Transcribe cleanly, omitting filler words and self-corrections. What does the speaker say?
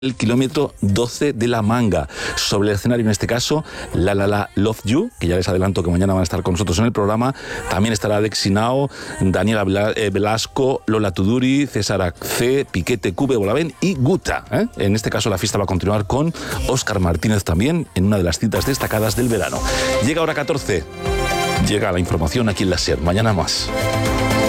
el kilómetro 12 de La Manga. Sobre el escenario, en este caso, La Love You, que ya les adelanto que mañana van a estar con nosotros en el programa. También estará Alex Sinao, Daniela Velasco, Lola Tuduri, César Acce, Piquete, Cube, Bolavén y Guta. En este caso, la fiesta va a continuar con Óscar Martínez también, en una de las citas destacadas del verano. Llega hora 14. Llega la información aquí en la SER. Mañana más.